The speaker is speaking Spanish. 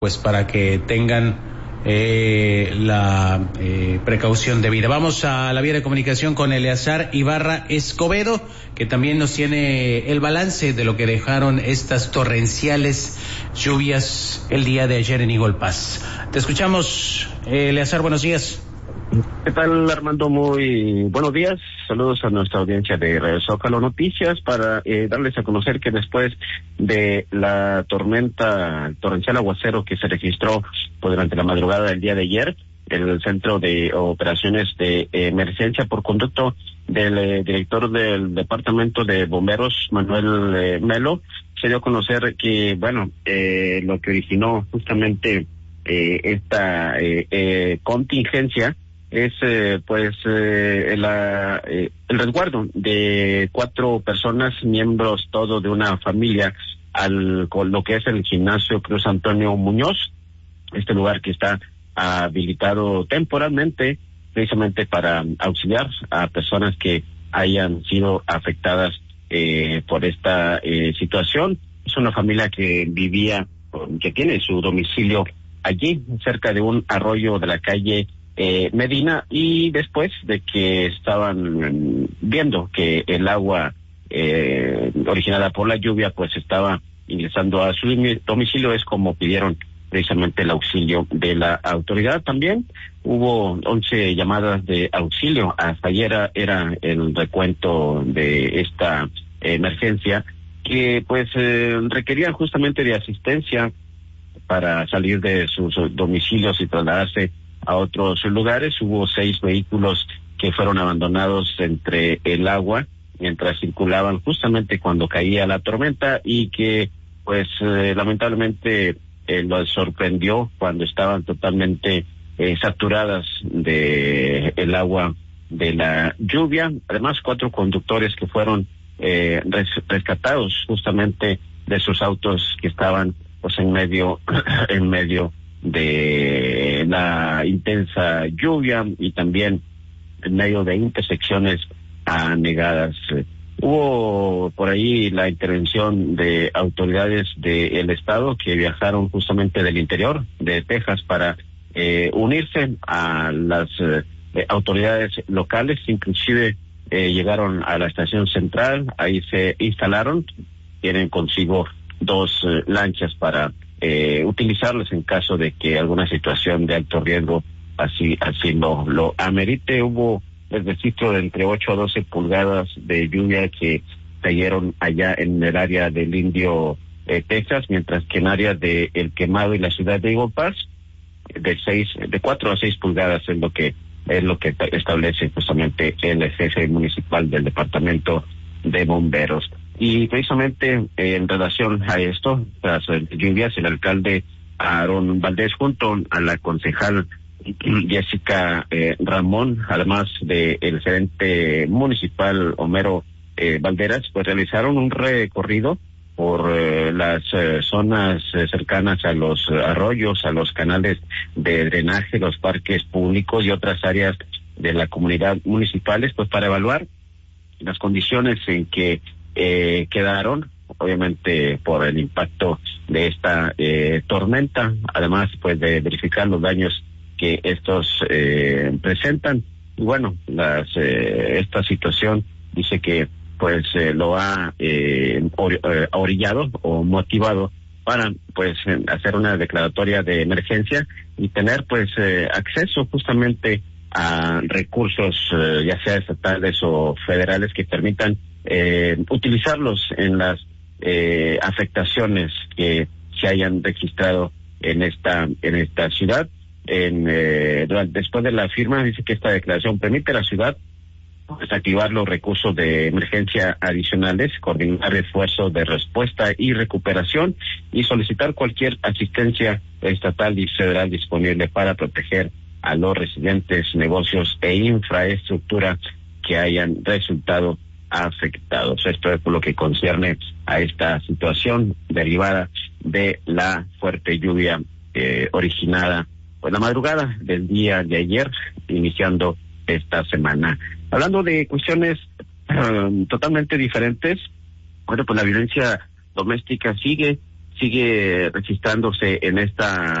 pues para que tengan la precaución debida. Vamos a la vía de comunicación con Eleazar Ibarra Escobedo, que también nos tiene el balance de lo que dejaron estas torrenciales lluvias el día de ayer en Eagle Pass. Te escuchamos, Eleazar, buenos días. ¿Qué tal, Armando? Muy buenos días. Saludos a nuestra audiencia de Radio Zócalo Noticias para darles a conocer que después de la torrencial aguacero que se registró durante la madrugada del día de ayer, el Centro de Operaciones de Emergencia, por conducto del director del Departamento de Bomberos, Manuel Melo, se dio a conocer que, lo que originó justamente esta contingencia es el resguardo de 4 personas, miembros todos de una familia, con lo que es el gimnasio Cruz Antonio Muñoz, este lugar que está habilitado temporalmente precisamente para auxiliar a personas que hayan sido afectadas por esta situación. Es una familia que tiene su domicilio allí, cerca de un arroyo de la calle Medina, y después de que estaban viendo que el agua originada por la lluvia pues estaba ingresando a su domicilio, es como pidieron precisamente el auxilio de la autoridad. También hubo 11 llamadas de auxilio. Hasta ayer era el recuento de esta emergencia, que pues requerían justamente de asistencia para salir de sus domicilios y trasladarse a otros lugares. Hubo 6 vehículos que fueron abandonados entre el agua mientras circulaban justamente cuando caía la tormenta, y que pues lamentablemente los sorprendió cuando estaban totalmente saturadas de el agua de la lluvia. Además, 4 conductores que fueron rescatados justamente de sus autos que estaban pues en medio de la intensa lluvia y también en medio de intersecciones anegadas. Hubo por ahí la intervención de autoridades del estado que viajaron justamente del interior de Texas para unirse a las autoridades locales. Inclusive llegaron a la estación central, ahí se instalaron, tienen consigo 2 lanchas para utilizarlas en caso de que alguna situación de alto riesgo así lo amerite. Hubo el registro de entre 8 a 12 pulgadas de lluvia que cayeron allá en el área del Indio, Texas, mientras que en áreas de El Quemado y la ciudad de Eagle Pass de 4 a 6 pulgadas es lo que establece justamente el jefe municipal del departamento de bomberos. Y precisamente en relación a esto, las lluvias, el alcalde Aarón Valdés junto a la concejal Jessica Ramón, además del gerente municipal Homero Valderas, pues realizaron un recorrido por las zonas cercanas a los arroyos, a los canales de drenaje, los parques públicos y otras áreas de la comunidad municipales, pues para evaluar las condiciones en que quedaron, obviamente por el impacto de esta tormenta, además pues de verificar los daños que estos presentan. Y bueno, esta situación dice que pues lo ha orillado o motivado para pues hacer una declaratoria de emergencia y tener pues acceso justamente a recursos ya sea estatales o federales que permitan utilizarlos en las afectaciones que se hayan registrado en esta ciudad. Después de la firma dice que esta declaración permite a la ciudad pues activar los recursos de emergencia adicionales, coordinar esfuerzos de respuesta y recuperación y solicitar cualquier asistencia estatal y federal disponible para proteger a los residentes, negocios e infraestructura que hayan resultado afectados. Esto es por lo que concierne a esta situación derivada de la fuerte lluvia originada pues la madrugada del día de ayer, iniciando esta semana. Hablando de cuestiones totalmente diferentes, bueno, pues la violencia doméstica sigue sigue registrándose en esta